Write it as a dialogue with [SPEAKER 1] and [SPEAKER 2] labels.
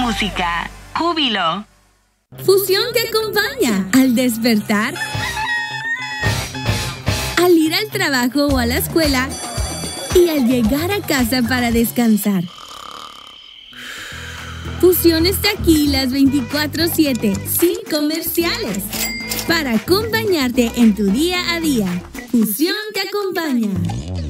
[SPEAKER 1] música. Júbilo.
[SPEAKER 2] Fusión te acompaña al despertar, al ir al trabajo o a la escuela y al llegar a casa para descansar. Fusión está aquí las 24/7, sin comerciales, para acompañarte en tu día a día. Fusión te acompaña.